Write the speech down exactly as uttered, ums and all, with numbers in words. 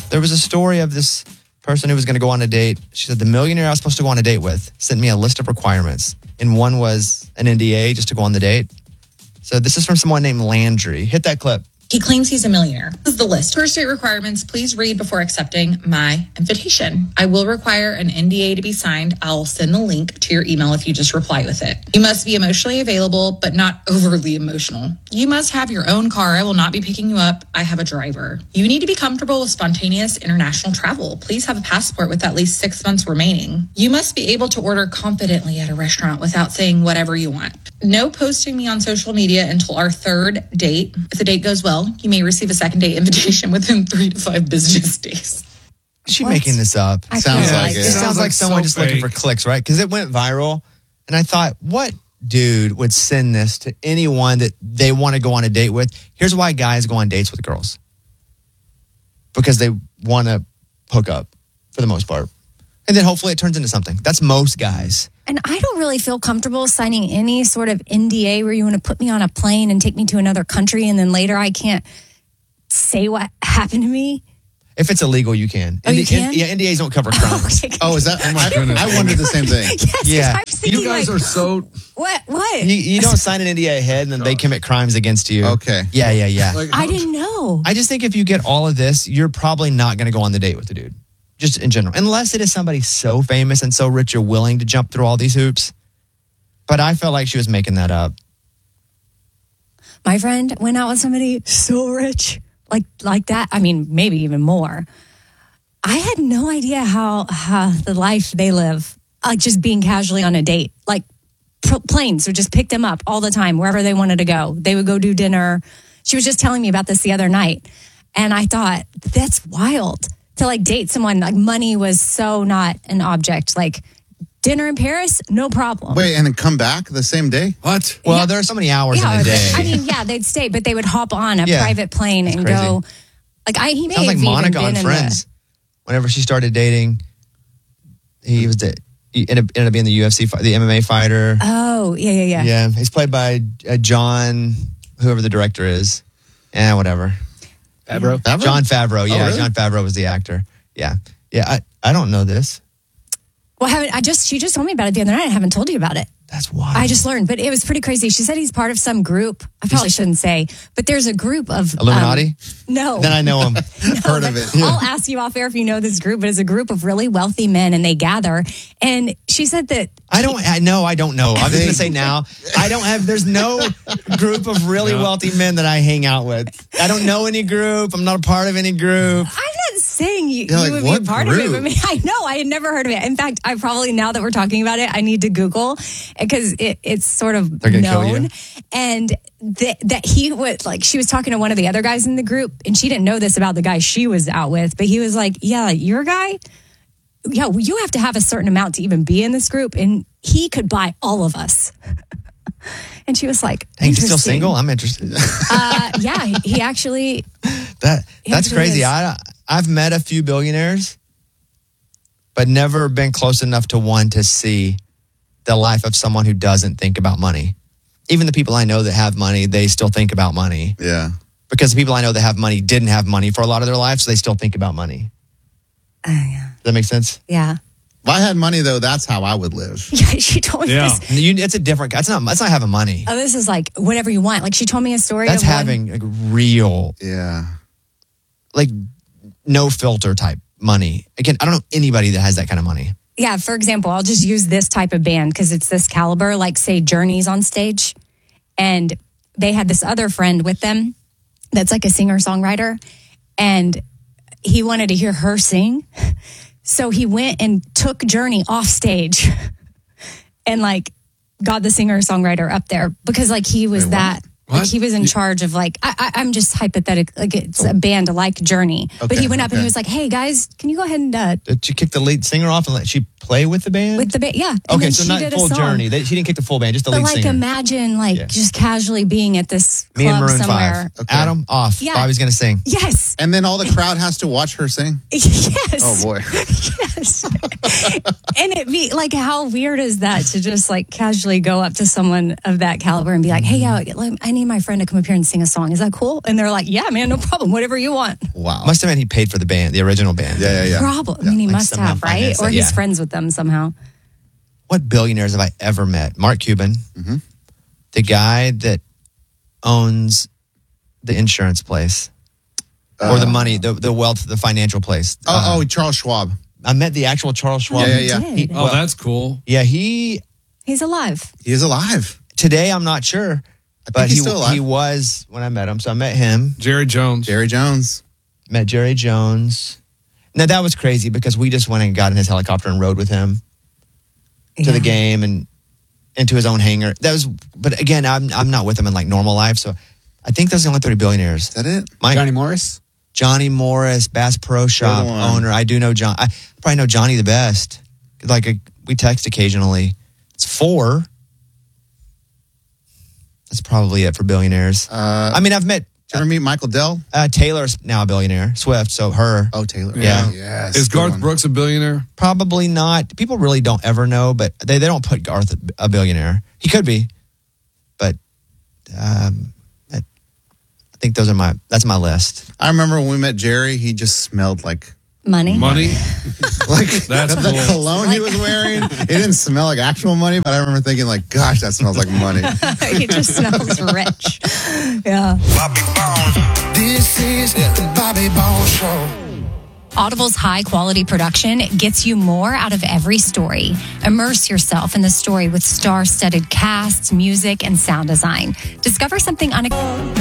There was a story of this person who was going to go on a date. She said the millionaire I was supposed to go on a date with sent me a list of requirements. And one was an N D A just to go on the date. So this is from someone named Landry. Hit that clip. He claims he's a millionaire. This is the list. First date requirements, please read before accepting my invitation. I will require an N D A to be signed. I'll send the link to your email if you just reply with it. You must be emotionally available, but not overly emotional. You must have your own car. I will not be picking you up. I have a driver. You need to be comfortable with spontaneous international travel. Please have a passport with at least six months remaining. You must be able to order confidently at a restaurant without saying whatever you want. No posting me on social media until our third date. If the date goes well, you may receive a second date invitation within three to five business days. Is she what? making this up? I sounds like it. It sounds, sounds like, like someone so just fake. looking for clicks, right? Because it went viral. And I thought, what dude would send this to anyone that they want to go on a date with? Here's why guys go on dates with girls. Because they want to hook up for the most part. And then hopefully it turns into something. That's most guys. And I don't really feel comfortable signing any sort of N D A where you want to put me on a plane and take me to another country and then later I can't say what happened to me. If it's illegal, you can. Oh, you can? Yeah, N D As don't cover crimes. Oh, okay. Oh, is that? Oh my goodness. I wondered the same thing. Yes, yeah. I was thinking, You guys like, are so... What? What? You, you don't sign an N D A ahead and then they commit crimes against you. Okay. Yeah, yeah, yeah. Like, I didn't know. I just think if you get all of this, you're probably not going to go on the date with the dude. Just in general. Unless it is somebody so famous and so rich you're willing to jump through all these hoops. But I felt like she was making that up. My friend went out with somebody so rich, like like that. I mean, maybe even more. I had no idea how, how the life they live, like just being casually on a date. Like pr- planes would just pick them up all the time, wherever they wanted to go. They would go do dinner. She was just telling me about this the other night. And I thought, that's wild to like date someone. Like money was so not an object. Like dinner in Paris, no problem. Wait, and then come back the same day? What? Well, Yeah. there are so many hours Yeah, in a day. I mean, yeah, they'd stay, but they would hop on a Yeah, private plane that's and crazy. go. Like I, he may Sounds have like Monica even on been Friends. in Whenever she started dating, he was the, he ended up, ended up being the U F C, fi- the M M A fighter. the. Oh, yeah, yeah, yeah. Yeah, he's played by uh, John, whoever the director is. Yeah, whatever. Favreau? Favreau? John Favreau. Yeah, Oh, really? John Favreau was the actor. Yeah, yeah. I, I don't know this. Well, I haven't, I just she just told me about it the other night. I haven't told you about it. That's wild. I just learned, but it was pretty crazy. She said he's part of some group. I probably shouldn't say, but there's a group of Illuminati? Um, no, Then I know him. Heard of it. I'll ask you off air if you know this group, but it's a group of really wealthy men, and they gather. And she said that I don't. I know. I don't know. I'm just gonna say now. I don't have. There's no group of really wealthy men that I hang out with. I don't know any group. I'm not a part of any group. I'm not saying you, You're you like, would be what a part of it. group? But I, mean, I know I had never heard of it. In fact, I probably now that we're talking about it, I need to Google because it, it's sort of They're gonna kill known. you. And that that he would like. She was talking to one of the other guys in the group, and she didn't know this about the guy she was out with. But he was like, "Yeah, your guy." Yeah, well, you have to have a certain amount to even be in this group, and he could buy all of us. And she was like, Dang, he's still "Interesting." single. I'm interested. Uh, yeah, he, he actually. That He that's actually crazy. is. I I've met a few billionaires, but never been close enough to one to see the life of someone who doesn't think about money. Even the people I know that have money, they still think about money. Yeah. Because the people I know that have money didn't have money for a lot of their lives, so they still think about money. Uh, yeah. Does that make sense? Yeah. If I had money, though, that's how I would live. Yeah, she told me Yeah. this. You, it's a different. That's not. That's not having money. Oh, this is like whatever you want. Like she told me a story. That's of one- having like real, Yeah. like no filter type money. Again, I don't know anybody that has that kind of money. Yeah, for example, I'll just use this type of band because it's this caliber, like say Journey's on stage. And they had this other friend with them that's like a singer-songwriter. And he wanted to hear her sing. So he went and took Journey off stage and like got the singer-songwriter up there because like he was Wait, what? that. Like What? he was in charge of like, I, I, I'm just hypothetical, like it's a band like Journey. but Okay, he went up and okay. he was like, hey guys, can you go ahead and uh, Did you kick the lead singer off and let she play with the band? with the band? Yeah. And okay, then so she not did a full song. journey. They, she didn't kick the full band, just the But lead like singer. imagine like Yeah. just casually being at this Me and club Maroon somewhere. Five. Adam off. Yeah. Bobby's gonna sing. Yes. And then all the crowd has to watch her sing? Yes. Oh, boy. Yes. And it be like, how weird is that to just like casually go up to someone of that caliber and be like, hey, yo, like, I need my friend to come up here and sing a song. Is that cool? And they're like, yeah, man, no problem. Whatever you want. Wow. Must have meant he paid for the band, the original band. Yeah, yeah, yeah. Problem. I mean, he like must somehow have, right? finance Or it, he's yeah. friends with them somehow. What billionaires have I ever met? Mark Cuban, Mm-hmm. the guy that owns the insurance place, or the money, the, the wealth, the financial place. Oh, Uh, oh, Charles Schwab. I met the actual Charles Schwab. Yeah, yeah, yeah. Did. Oh, that's cool. Yeah, he He's alive. He is alive. today I'm not sure, but he's he still alive. he was when I met him. So I met him, Jerry Jones. Jerry Jones. met Jerry Jones. Now that was crazy because we just went and got in his helicopter and rode with him to the Yeah. game and into his own hangar. That was, but again, I'm I'm not with him in like normal life, so I think those are the only three billionaires. Is that it? Mike, Johnny Morris? Johnny Morris, Bass Pro Shop Good one. owner. I do know John. I probably know Johnny the best. Like a, we text occasionally. It's four. That's probably it for billionaires. Uh, I mean, I've met Did you ever meet Michael Dell? uh, Taylor's now a billionaire. Swift, so her. Oh, Taylor. Yeah. Yes. Is good Garth one. Brooks a billionaire? Probably not. People really don't ever know, but they, they don't put Garth a, a billionaire. He could be, but um, I, I think those are my. That's my list. I remember when we met Jerry, he just smelled like Money. Money? like That's the cool. cologne he was wearing. It didn't smell like actual money, but I remember thinking like, gosh, that smells like money. It just smells rich. Yeah. Bobby Bones. This is the Bobby Bones Show. Audible's high quality production gets you more out of every story. Immerse yourself in the story with star-studded casts, music, and sound design. Discover something unexpected.